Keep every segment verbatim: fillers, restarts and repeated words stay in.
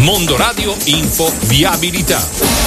Mondo Radio Info Viabilità.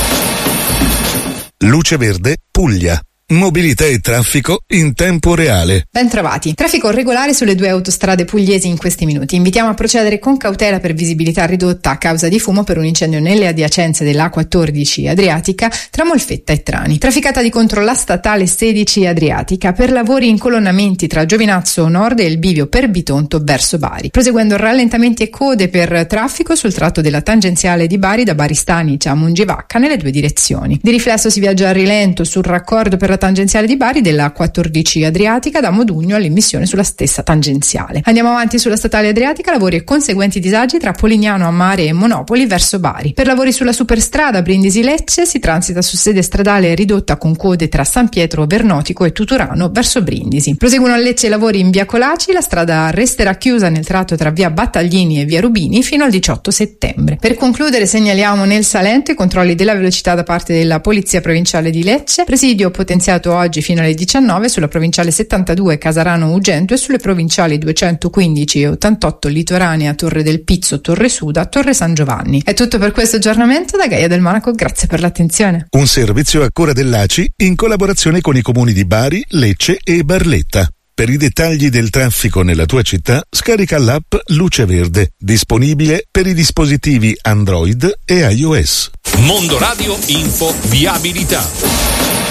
Luce Verde Puglia. Mobilità e traffico in tempo reale. Ben trovati. Traffico regolare sulle due autostrade pugliesi in questi minuti. Invitiamo a procedere con cautela per visibilità ridotta a causa di fumo per un incendio nelle adiacenze dell'A quattordici Adriatica tra Molfetta e Trani. Trafficata di contro la statale sedici Adriatica per lavori in colonnamenti tra Giovinazzo Nord e il bivio per Bitonto verso Bari. Proseguendo rallentamenti e code per traffico sul tratto della tangenziale di Bari da Bari Stanica a Mungivacca nelle due direzioni. Di riflesso si viaggia a rilento sul raccordo per la tangenziale di Bari della quattordici Adriatica da Modugno all'immissione sulla stessa tangenziale. Andiamo avanti sulla statale Adriatica, lavori e conseguenti disagi tra Polignano a Mare e Monopoli verso Bari. Per lavori sulla superstrada Brindisi-Lecce si transita su sede stradale ridotta con code tra San Pietro Vernotico e Tuturano verso Brindisi. Proseguono a Lecce i lavori in via Colaci, la strada resterà chiusa nel tratto tra via Battaglini e via Rubini fino al diciotto settembre. Per concludere segnaliamo nel Salento i controlli della velocità da parte della Polizia Provinciale di Lecce, presidio potenziato oggi fino alle diciannove sulla provinciale settantadue Casarano Ugento e sulle provinciali duecentoquindici e ottantotto litoranea Torre del Pizzo, Torre Suda, Torre San Giovanni. È tutto per questo aggiornamento da Gaia del Monaco, grazie per l'attenzione. Un servizio a cura dell'A C I in collaborazione con i comuni di Bari, Lecce e Barletta. Per i dettagli del traffico nella tua città, scarica l'app Luce Verde, disponibile per i dispositivi Android e iOS. Mondo Radio Info Viabilità.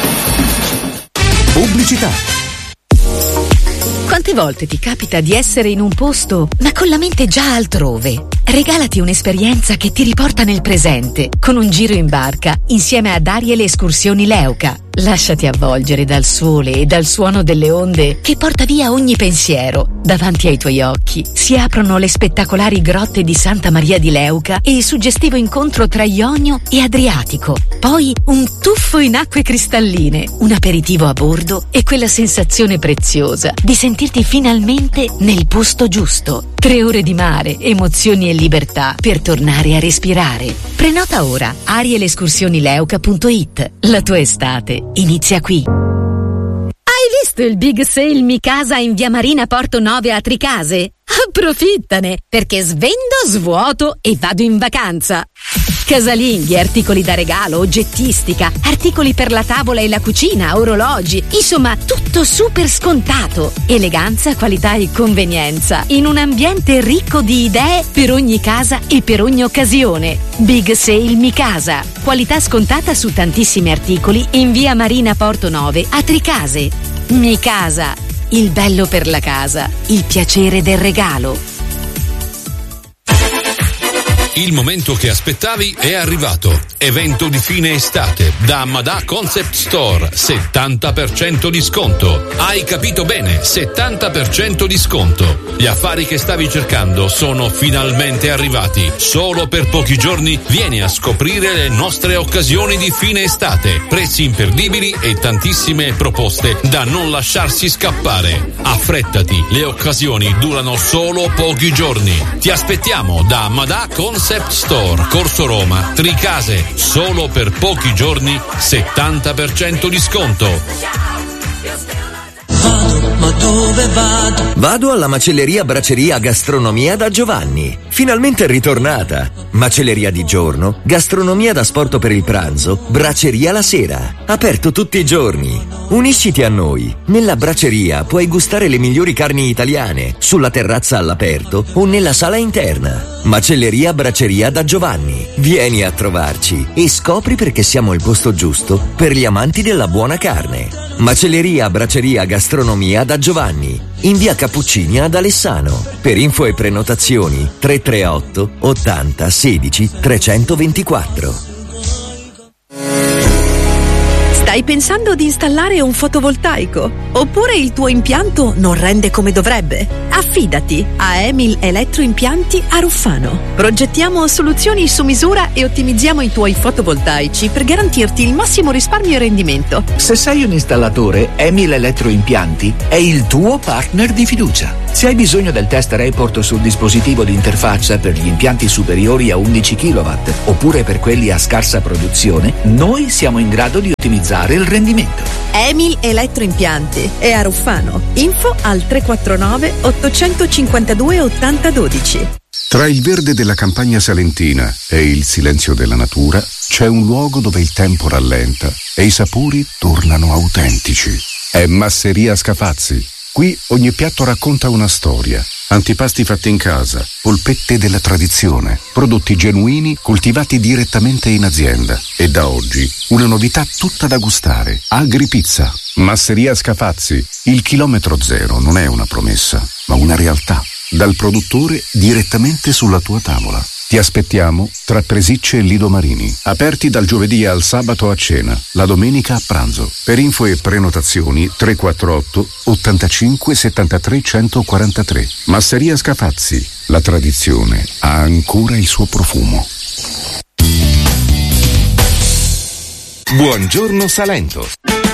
Pubblicità. Quante volte ti capita di essere in un posto ma con la mente già altrove? Regalati un'esperienza che ti riporta nel presente con un giro in barca insieme ad Ariel Escursioni Leuca. Lasciati avvolgere dal sole e dal suono delle onde che porta via ogni pensiero. Davanti ai tuoi occhi si aprono le spettacolari grotte di Santa Maria di Leuca e il suggestivo incontro tra Ionio e Adriatico. Poi un tuffo in acque cristalline, un aperitivo a bordo e quella sensazione preziosa di sentirti finalmente nel posto giusto. Tre ore di mare, emozioni e libertà per tornare a respirare. Prenota ora ariel escursioni leuca punto it. La tua estate inizia qui. Hai visto il big sale Mi Casa in via Marina Porto nove a Tricase? Approfittane, perché svendo, svuoto e vado in vacanza. Casalinghi, articoli da regalo, oggettistica, articoli per la tavola e la cucina, orologi, insomma tutto super scontato. Eleganza, qualità e convenienza in un ambiente ricco di idee per ogni casa e per ogni occasione. Big Sale Mi Casa, qualità scontata su tantissimi articoli in via Marina Porto nove a Tricase. Mi Casa, il bello per la casa, il piacere del regalo. Il momento che aspettavi è arrivato. Evento di fine estate da Madà Concept Store. settanta per cento di sconto. Hai capito bene, settanta per cento di sconto. Gli affari che stavi cercando sono finalmente arrivati. Solo per pochi giorni vieni a scoprire le nostre occasioni di fine estate. Prezzi imperdibili e tantissime proposte da non lasciarsi scappare. Affrettati, le occasioni durano solo pochi giorni. Ti aspettiamo da Madà Concept Store, Corso Roma, Tricase, solo per pochi giorni, settanta per cento di sconto. Vado, ma dove vado? Vado alla macelleria Braceria Gastronomia da Giovanni. Finalmente è ritornata. Macelleria di giorno, gastronomia da sporto per il pranzo, braceria la sera. Aperto tutti i giorni. Unisciti a noi. Nella braceria puoi gustare le migliori carni italiane, sulla terrazza all'aperto o nella sala interna. Macelleria Braceria da Giovanni. Vieni a trovarci e scopri perché siamo il posto giusto per gli amanti della buona carne. Macelleria Braceria Gastronomia da Giovanni, in via Cappuccini ad Alessano. Per info e prenotazioni tre tre otto ottanta sedici trecentoventiquattro. Stai pensando di installare un fotovoltaico? Oppure il tuo impianto non rende come dovrebbe? Affidati a Emil Elettroimpianti a Ruffano. Progettiamo soluzioni su misura e ottimizziamo i tuoi fotovoltaici per garantirti il massimo risparmio e rendimento. Se sei un installatore, Emil Elettroimpianti è il tuo partner di fiducia. Se hai bisogno del test report sul dispositivo di interfaccia per gli impianti superiori a undici chilowatt oppure per quelli a scarsa produzione, noi siamo in grado di ottimizzare il rendimento. Emil Elettroimpianti è a Ruffano. Info al tre quattro nove ottocentocinquantadue ottanta dodici. Tra il verde della campagna salentina e il silenzio della natura c'è un luogo dove il tempo rallenta e i sapori tornano autentici. È Masseria Scafazzi. Qui ogni piatto racconta una storia. Antipasti fatti in casa, polpette della tradizione, prodotti genuini coltivati direttamente in azienda. E da oggi una novità tutta da gustare. Agripizza. Masseria Scafazzi. Il chilometro zero non è una promessa, ma una realtà. Dal produttore direttamente sulla tua tavola. Ti aspettiamo tra Presicce e Lido Marini. Aperti dal giovedì al sabato a cena, la domenica a pranzo. Per info e prenotazioni tre quattro otto ottantacinque settantatré centoquarantatré. Masseria Scafazzi. La tradizione ha ancora il suo profumo. Buongiorno Salento.